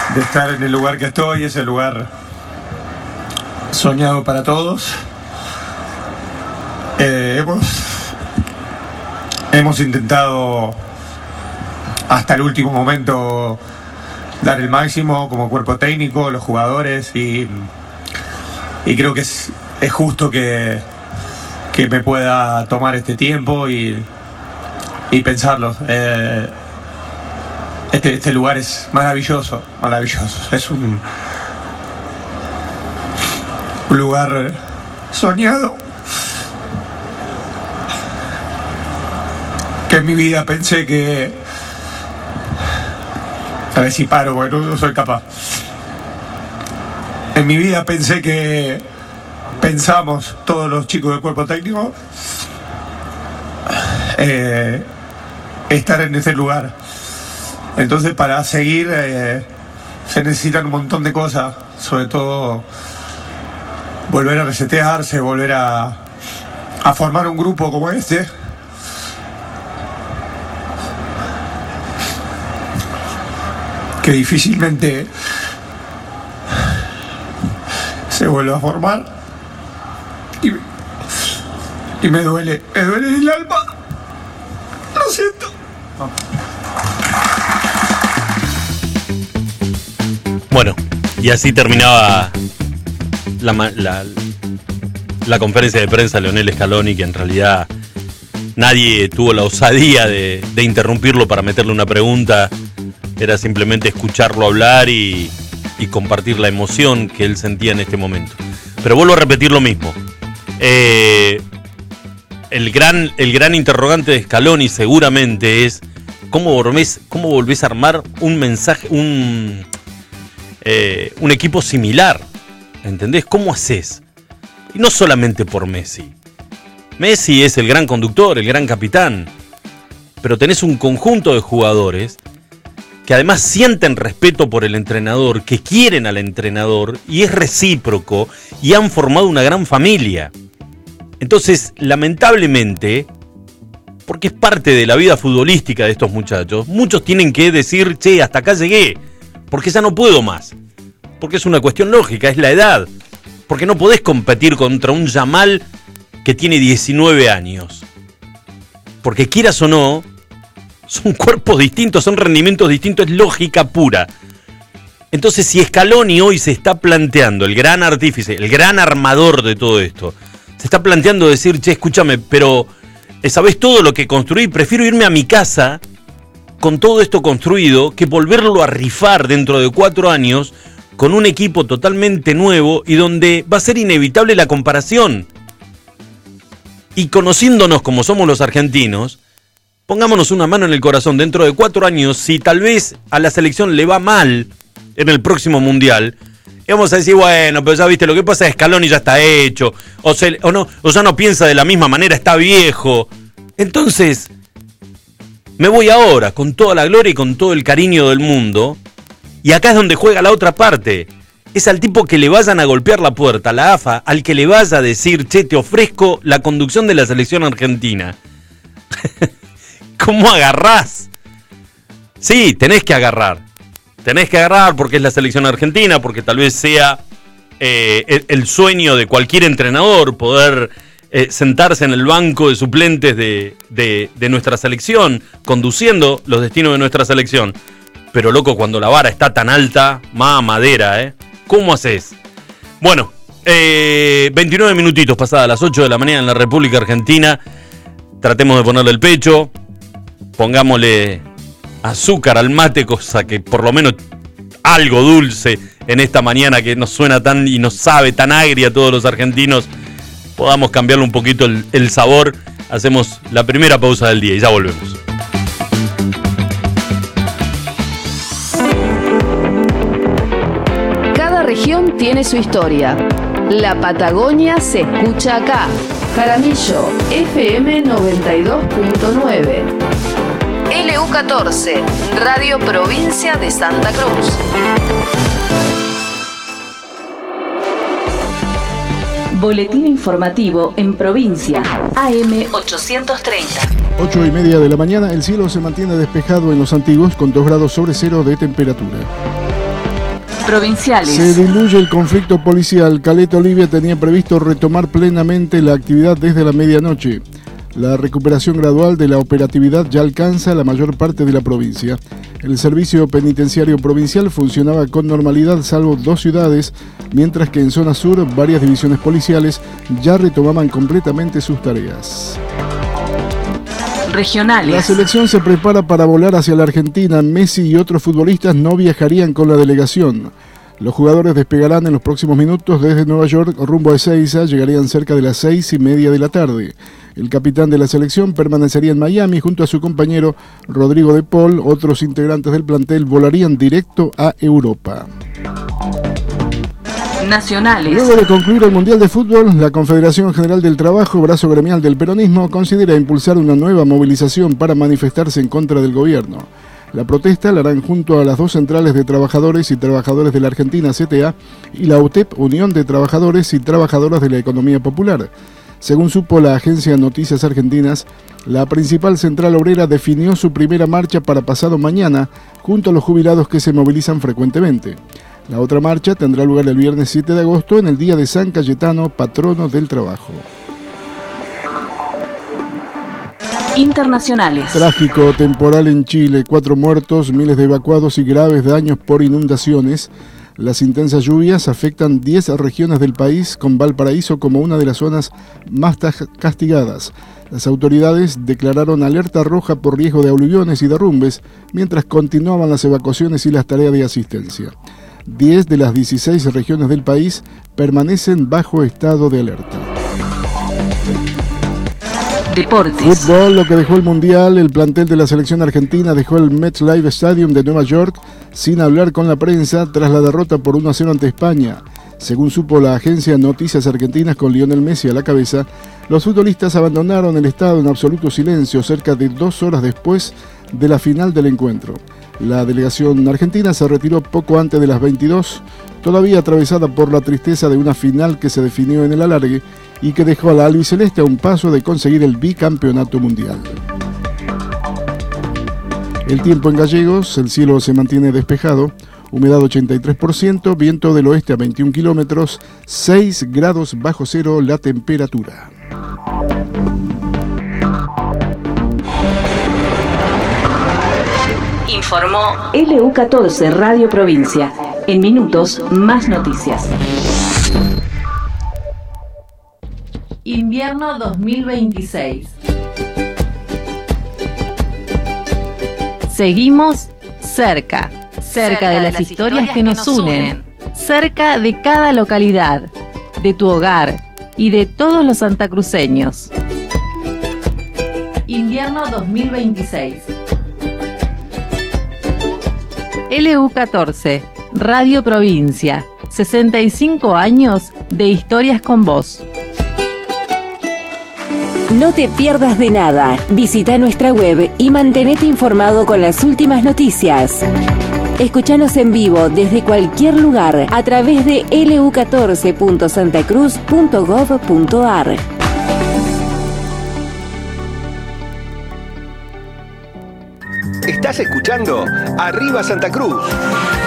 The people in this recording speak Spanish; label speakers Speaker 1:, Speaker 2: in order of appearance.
Speaker 1: de estar en el lugar que estoy. Es el lugar soñado para todos. Hemos intentado hasta el último momento dar el máximo como cuerpo técnico, los jugadores, y creo que es justo que me pueda tomar este tiempo y pensarlo. Este lugar es maravilloso. Es un lugar soñado, que en mi vida pensé que... A ver si paro, bueno, no soy capaz. En mi vida pensamos todos los chicos del cuerpo técnico estar en ese lugar. Entonces, para seguir se necesitan un montón de cosas, sobre todo volver a resetearse, volver a formar un grupo como este, que difícilmente se vuelve a formar, y me duele el alma, lo siento.
Speaker 2: Bueno, y así terminaba la conferencia de prensa de Leonel Scaloni, que en realidad nadie tuvo la osadía de interrumpirlo para meterle una pregunta. Era simplemente escucharlo hablar y compartir la emoción que él sentía en este momento. Pero vuelvo a repetir lo mismo. El gran interrogante de Scaloni seguramente es cómo volvés a armar un mensaje, un equipo similar. ¿Entendés? ¿Cómo haces? Y no solamente por Messi. Messi es el gran conductor, el gran capitán. Pero tenés un conjunto de jugadores que además sienten respeto por el entrenador, que quieren al entrenador, y es recíproco, y han formado una gran familia. Entonces, lamentablemente, porque es parte de la vida futbolística de estos muchachos, muchos tienen que decir, che, hasta acá llegué, porque ya no puedo más. Porque es una cuestión lógica, es la edad. Porque no podés competir contra un Yamal que tiene 19 años. Porque quieras o no, son cuerpos distintos, son rendimientos distintos, es lógica pura. Entonces, si Scaloni hoy se está planteando, el gran artífice, el gran armador de todo esto, se está planteando decir, che, escúchame, pero ¿sabés todo lo que construí? Prefiero irme a mi casa con todo esto construido que volverlo a rifar dentro de 4 años con un equipo totalmente nuevo y donde va a ser inevitable la comparación. Y conociéndonos como somos los argentinos, pongámonos una mano en el corazón, dentro de 4 años, si tal vez a la selección le va mal en el próximo mundial, y vamos a decir, bueno, pero ya viste, lo que pasa es que Scaloni ya está hecho, o ya no piensa de la misma manera, está viejo. Entonces, me voy ahora, con toda la gloria y con todo el cariño del mundo, y acá es donde juega la otra parte. Es al tipo que le vayan a golpear la puerta, la AFA, al que le vaya a decir, che, te ofrezco la conducción de la selección argentina. ¿Cómo agarrás? Sí, tenés que agarrar porque es la selección argentina, porque tal vez sea el sueño de cualquier entrenador poder sentarse en el banco de suplentes de nuestra selección, conduciendo los destinos de nuestra selección. Pero loco, cuando la vara está tan alta, madera, ¿cómo haces? Bueno, 29 minutitos pasadas las 8 de la mañana en la República Argentina. Tratemos de ponerle el pecho, pongámosle azúcar al mate, cosa que por lo menos algo dulce en esta mañana que nos suena tan y nos sabe tan agria a todos los argentinos, podamos cambiarle un poquito el sabor. Hacemos la primera pausa del día y ya volvemos.
Speaker 3: Cada región tiene su historia. La Patagonia se escucha acá. Jaramillo, FM 92.9. LU14, Radio Provincia de Santa Cruz. Boletín informativo en provincia. AM 830.
Speaker 4: 8:30 de la mañana, el cielo se mantiene despejado en Los Antiguos con 2 grados sobre cero de temperatura.
Speaker 3: Provinciales.
Speaker 4: Se diluye el conflicto policial. Caleta Olivia tenía previsto retomar plenamente la actividad desde la medianoche. La recuperación gradual de la operatividad ya alcanza la mayor parte de la provincia. El servicio penitenciario provincial funcionaba con normalidad salvo 2 ciudades, mientras que en zona sur varias divisiones policiales ya retomaban completamente sus tareas.
Speaker 3: Regionales.
Speaker 4: La selección se prepara para volar hacia la Argentina. Messi y otros futbolistas no viajarían con la delegación. Los jugadores despegarán en los próximos minutos desde Nueva York rumbo a Ezeiza. Llegarían cerca de las 6:30 de la tarde. El capitán de la selección permanecería en Miami junto a su compañero Rodrigo de Paul. Otros integrantes del plantel volarían directo a Europa.
Speaker 3: Nacionales.
Speaker 4: Luego de concluir el Mundial de Fútbol, la Confederación General del Trabajo, brazo gremial del peronismo, considera impulsar una nueva movilización para manifestarse en contra del gobierno. La protesta la harán junto a las 2 centrales de trabajadores y trabajadores de la Argentina, CTA, y la UTEP, Unión de Trabajadores y Trabajadoras de la Economía Popular. Según supo la agencia Noticias Argentinas, la principal central obrera definió su primera marcha para pasado mañana, junto a los jubilados que se movilizan frecuentemente. La otra marcha tendrá lugar el viernes 7 de agosto en el Día de San Cayetano, patrono del trabajo.
Speaker 3: Internacionales.
Speaker 4: Trágico temporal en Chile, 4 muertos, miles de evacuados y graves daños por inundaciones. Las intensas lluvias afectan 10 regiones del país, con Valparaíso como una de las zonas más castigadas. Las autoridades declararon alerta roja por riesgo de aluviones y derrumbes, mientras continuaban las evacuaciones y las tareas de asistencia. 10 de las 16 regiones del país permanecen bajo estado de alerta.
Speaker 3: Deportes.
Speaker 4: Fútbol, lo que dejó el Mundial. El plantel de la selección argentina dejó el MetLife Stadium de Nueva York sin hablar con la prensa tras la derrota por 1-0 ante España. Según supo la agencia Noticias Argentinas con Lionel Messi a la cabeza, los futbolistas abandonaron el estadio en absoluto silencio cerca de 2 horas después de la final del encuentro. La delegación argentina se retiró poco antes de las 22, todavía atravesada por la tristeza de una final que se definió en el alargue y que dejó a la albiceleste a un paso de conseguir el bicampeonato mundial. El tiempo en Gallegos, el cielo se mantiene despejado, humedad 83%, viento del oeste a 21 kilómetros, 6 grados bajo cero la temperatura.
Speaker 3: Informó LU14 Radio Provincia. En minutos, más noticias. Invierno 2026. Seguimos cerca de las historias que nos unen, cerca de cada localidad, de tu hogar y de todos los santacruceños. Invierno 2026. LU14, Radio Provincia, 65 años de historias con vos.
Speaker 5: No te pierdas de nada. Visita nuestra web y mantenete informado con las últimas noticias. Escúchanos en vivo desde cualquier lugar a través de lu14.santacruz.gov.ar.
Speaker 6: Estás escuchando Arriba Santa Cruz.